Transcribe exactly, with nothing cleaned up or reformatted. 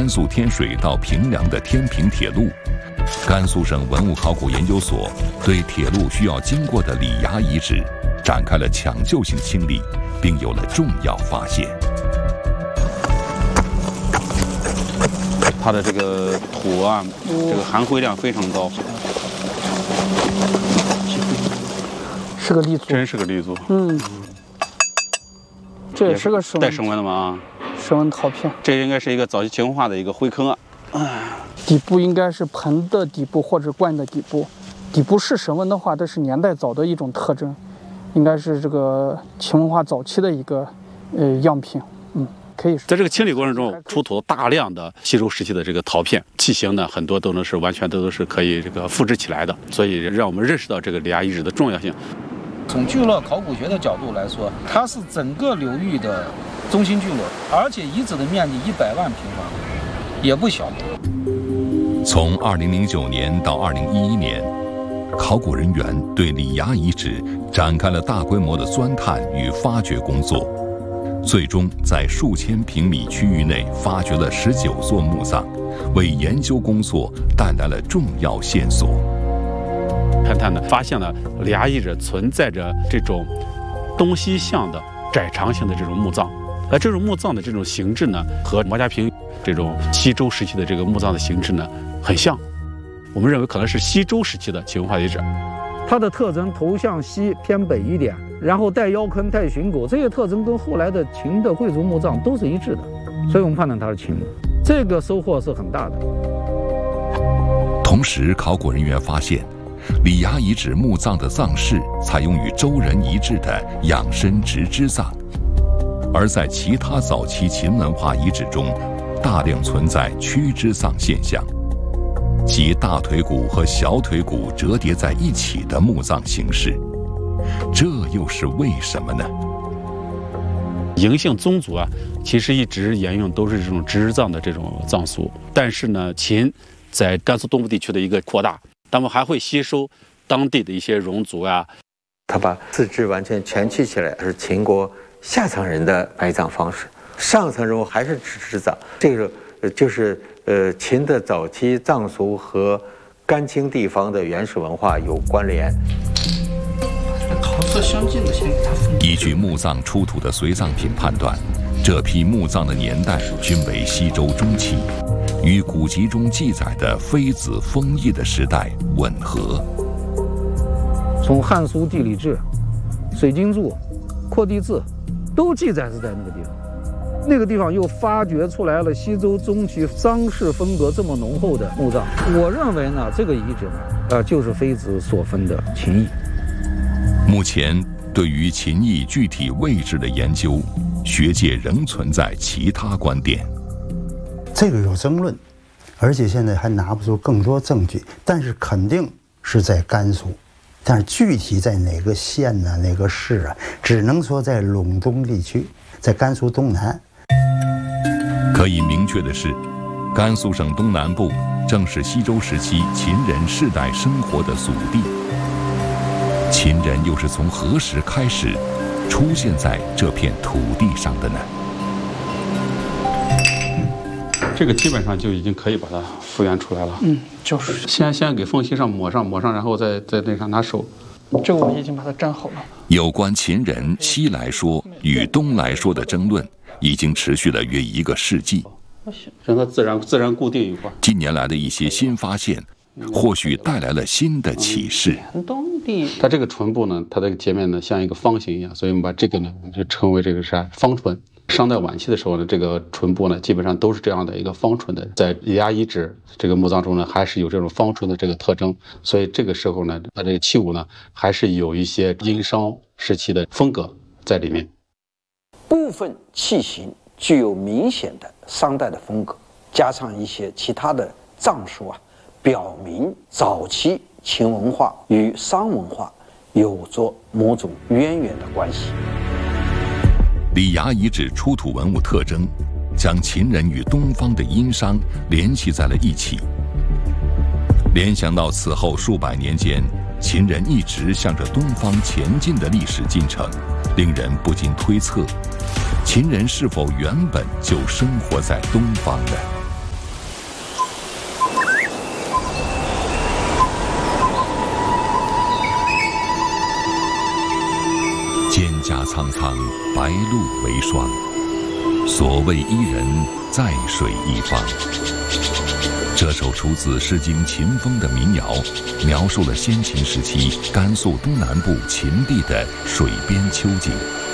甘肃天水到平凉的天平铁路，甘肃省文物考古研究所对铁路需要经过的里崖遗址展开了抢救性清理，并有了重要发现。 它的这个土啊，这个含灰量非常高， 是个立足， 真是个立足。 嗯，这也是个绳带绳纹的吗？啊， 绳纹陶片。 这应该是一个早期秦文化的一个灰坑啊。 底部应该是盆的底部或者罐的底部，底部是绳纹的话，这是年代早的一种特征，应该是这个秦文化早期的一个呃样品。嗯。可以在这个清理过程中出土大量的西周时期的这个陶片，器型呢很多都能是完全都都是可以这个复制起来的，所以让我们认识到这个里崖遗址的重要性。 从聚落考古学的角度来说，它是整个流域的中心聚落，而且遗址的面积一百万平方，也不小。 从二零零九年到二零一一年，考古人员对里崖遗址展开了大规模的钻探与发掘工作。最终在数千平米区域内发掘了十九座墓葬，为研究工作带来了重要线索。 勘探呢，发现了里崖遗址存在着这种东西向的窄长型的这种墓葬，而这种墓葬的这种形制呢，和毛家坪这种西周时期的这个墓葬的形制呢很像。我们认为可能是西周时期的秦文化遗址。 它的特征头向西偏北一点，然后带腰坑带寻狗，这些特征跟后来的秦的贵族墓葬都是一致的，所以我们判断它是秦墓，这个收获是很大的。 同时，考古人员发现，里崖遗址墓葬的葬式采用与周人一致的仰身直肢葬，而在其他早期秦文化遗址中，大量存在屈肢葬现象。即大腿骨和小腿骨折叠在一起的墓葬形式，这又是为什么呢？ 嬴姓宗族啊，其实一直沿用都是这种直肢葬的这种葬俗，但是呢，秦在甘肃东部地区的一个扩大，他们还会吸收当地的一些戎族啊。 他把四肢完全蜷曲起来，是秦国下层人的埋葬方式，上层人物还是直肢葬，这个就是。呃，秦的早期葬俗和甘青地方的原始文化有关联。 陶色相近的先给它分。 依据墓葬出土的随葬品判断，这批墓葬的年代均为西周中期，与古籍中记载的妃子封邑的时代吻合。 从《汉书地理志》、水经注、扩地志都记载是在那个地方。那个地方又发掘出来了西周中期丧事风格这么浓厚的墓葬，我认为呢，这个遗址呢，呃，就是妃子所封的秦邑。 目前，对于秦邑具体位置的研究，学界仍存在其他观点。 这个有争论，而且现在还拿不出更多证据，但是肯定是在甘肃，但是具体在哪个县呢、哪个市啊，只能说在陇东地区，在甘肃东南。 可以明确的是，甘肃省东南部正是西周时期秦人世代生活的祖地。秦人又是从何时开始出现在这片土地上的呢？ 这个基本上就已经可以把它复原出来了。 嗯，就是先先给缝隙上抹上，抹上，然后再在那上拿手。 这个我已经把它粘好了。 有关秦人西来说与东来说的争论，已经持续了约一个世纪。 让它自然自然固定一块。 近年来的一些新发现，或许带来了新的启示。 它这个唇部呢，它的截面呢像一个方形一样，所以我们把这个呢就称为这个啥方唇。商代晚期的时候呢，这个唇部呢基本上都是这样的一个方唇的，在里崖遗址这个墓葬中呢，还是有这种方唇的这个特征，所以这个时候呢，它这个器物呢还是有一些殷商时期的风格在里面。 部分器型具有明显的商代的风格，加上一些其他的藏书啊，表明早期秦文化与商文化有着某种渊源的关系。 里崖遗址出土文物特征，将秦人与东方的殷商联系在了一起。联想到此后数百年间，秦人一直向着东方前进的历史进程，令人不禁推测，秦人是否原本就生活在东方呢？ 蒹葭苍苍，白露为霜。所谓伊人，在水一方。这首出自《诗经·秦风》的民谣，描述了先秦时期甘肃东南部秦地的水边秋景。